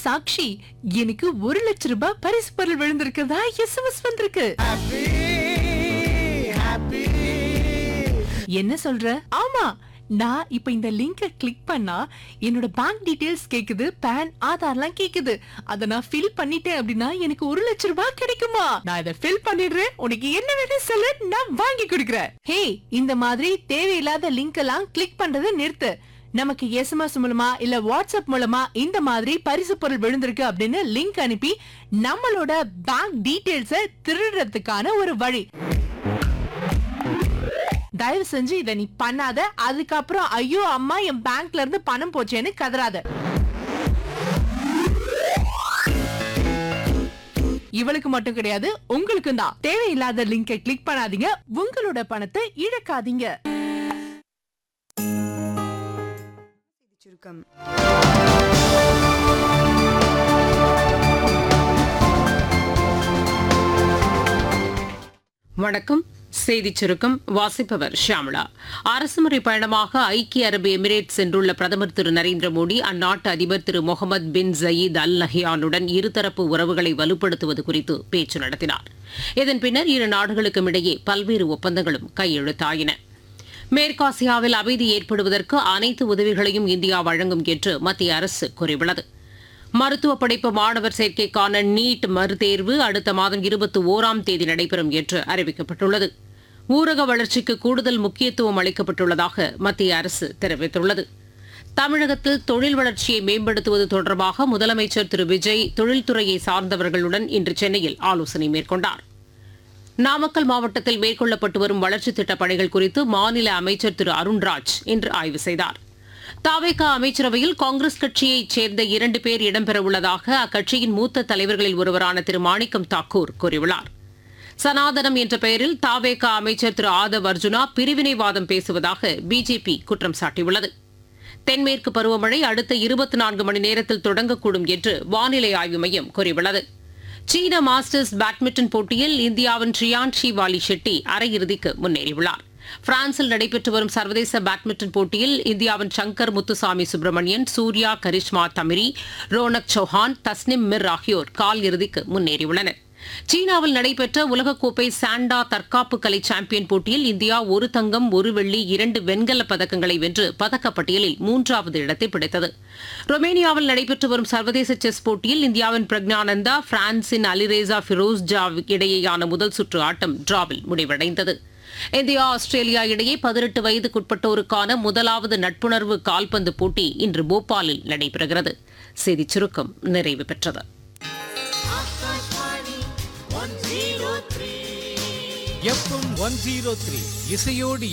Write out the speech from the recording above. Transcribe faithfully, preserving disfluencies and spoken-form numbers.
சாக்ஷி, எனக்கு ஒரு லட்சம் ரூபாய் பரிசு பொருள் விழுந்திருக்கிறதா எஸ்எம்எஸ் வந்திருக்கு. என்ன சொல்ற? ஆமா, நான் இப்ப இந்த லிங்க கிளிக் பண்ணா என்னோட பேங்க் டீடைல்ஸ் கேக்குது, பான், ஆதார்லாம் கேக்குது. அத நான் ஃபில் பண்ணிட்டேன் அப்படின்னா எனக்கு ஒரு லட்சம் ரூபாய் கிடைக்குமா? நான் இத ஃபில் பண்ணிடுறேன். உனக்கு என்ன வேணும் சொல்லு, நான் வாங்கி கொடுக்கறேன். ஹே, இந்த மாதிரி தேவையில்லாத லிங்க் எல்லாம் கிளிக் பண்றதை நிறுத்து. நமக்கு எஸ்எம்எஸ் மூலமா இல்ல வாட்ஸ்அப் மூலமா இந்த மாதிரி பரிசு பொருள் விழுந்திருக்கு அப்படின்னு லிங்க் அனுப்பி நம்மளோட பேங்க் டீடைல்ஸ திருடுறதுக்கான ஒரு வழி. தயவு செஞ்சு இத நீ பண்ணாத. அதுக்கப்புறம் ஐயோ அம்மா என் பேங்க்ல இருந்து பணம் போச்சேன்னு கதறாத. இவளுக்கு மட்டும் கிடையாது, உங்களுக்கும் தான். தேவையில்லாத லிங்கை கிளிக் பண்ணாதீங்க, உங்களோட பணத்தை இழக்காதீங்க. சுருக்கம். வணக்கம். செய்தி சுருக்கம் வாசிப்பவர் ஷியாமளா. அரசுமுறை பயணமாக ஐக்கிய அரபு எமிரேட் சென்றுள்ள பிரதமர் திரு நரேந்திர மோடி அந்நாட்டு அதிபர் திரு முகமது பின் ஜயீத் அல் நஹ்யானுடன் இருதரப்பு உறவுகளை வலுப்படுத்துவது குறித்து பேச்சு நடத்தினார். இதன் பின்னர் இரு நாடுகளுக்கும் இடையே பல்வேறு ஒப்பந்தங்களும் கையெழுத்தாயின. மேற்காசியாவில் அமைதி ஏற்படுவதற்கு அனைத்து உதவிகளையும் இந்தியா வழங்கும் என்று மத்திய அரசு கூறியுள்ளது. மருத்துவ படிப்பு மாணவர் சேர்க்கைக்கான நீட் மறுதேர்வு அடுத்த மாதம் இருபத்தி ஓராம் தேதி நடைபெறும் என்று அறிவிக்கப்பட்டுள்ளது. ஊரக வளர்ச்சிக்கு கூடுதல் முக்கியத்துவம் அளிக்கப்பட்டுள்ளதாக மத்திய அரசு தெரிவித்துள்ளது. தமிழகத்தில் தொழில் வளர்ச்சியை மேம்படுத்துவது தொடர்பாக முதலமைச்சர் திரு விஜய் தொழில்துறையை சார்ந்தவர்களுடன் இன்று சென்னையில் ஆலோசனை மேற்கொண்டார். நாமக்கல் மாவட்டத்தில் மேற்கொள்ளப்பட்டு வரும் வளர்ச்சித் திட்டப் பணிகள் குறித்து மாநில அமைச்சர் திரு அருண்ராஜ் இன்று ஆய்வு செய்தார். தவேக அமைச்சரவையில் காங்கிரஸ் கட்சியைச் சேர்ந்த இரண்டு பேர் இடம்பெறவுள்ளதாக அக்கட்சியின் மூத்த தலைவர்களில் ஒருவரான திரு மாணிக்கம் தாக்கூர் கூறியுள்ளார். சனாதனம் என்ற பெயரில் தவேக அமைச்சர் திரு ஆதவ் அர்ஜுனா பிரிவினைவாதம் பேசுவதாக பிஜேபி குற்றம் சாட்டியுள்ளது. தென்மேற்கு பருவமழை அடுத்த இருபத்தி நான்கு மணி நேரத்தில் தொடங்கக்கூடும் என்று வானிலை ஆய்வு மையம் கூறியுள்ளது. சீன மாஸ்டர்ஸ் பேட்மிண்டன் போட்டியில் இந்தியாவின் ஷியான்ஷி வாலி ஷெட்டி அரையிறுதிக்கு முன்னேறியுள்ளார். பிரான்சில் நடைபெற்று வரும் சர்வதேச பேட்மிண்டன் போட்டியில் இந்தியாவின் சங்கர் முத்துசாமி சுப்பிரமணியன், சூர்யா கரிஷ்மா தமிரி, ரோனக் சௌஹான், தஸ்னிம் மிர் ஆகியோர் கால் இறுதிக்கு முன்னேறியுள்ளனர். சீனாவில் நடைபெற்ற உலகக்கோப்பை சாண்டா தற்காப்பு கலை சாம்பியன் போட்டியில் இந்தியா ஒரு தங்கம், ஒரு வெள்ளி, இரண்டு வெண்கலப் பதக்கங்களை வென்று பதக்கப்பட்டியலில் மூன்றாவது இடத்தை பிடித்தது. ரொமேனியாவில் நடைபெற்று வரும் சர்வதேச செஸ் போட்டியில் இந்தியாவின் பிரக்ஞானந்தா, பிரான்சின் அலிரேசா ஃபிரோஸ்ஜா இடையேயான முதல் சுற்று ஆட்டம் டிராவில் முடிவடைந்தது. இந்தியா ஆஸ்திரேலியா இடையே பதினெட்டு வயதுக்குட்பட்டோருக்கான முதலாவது நட்புணர்வு கால்பந்து போட்டி இன்று போபாலில் நடைபெறுகிறது. செய்திச் சுருக்கம் நிறைவு பெற்றது. எஃப்எம் ஒன் ஜீரோ த்ரீ இசையோடு